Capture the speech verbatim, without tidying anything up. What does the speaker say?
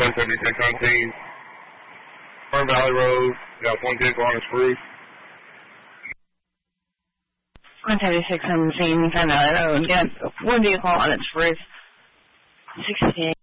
ten seventy-six on scene. Fern Valley Road, got one vehicle on its roof. one seventy-six on scene, Fern Valley Road, got one vehicle on its roof. sixty-eight.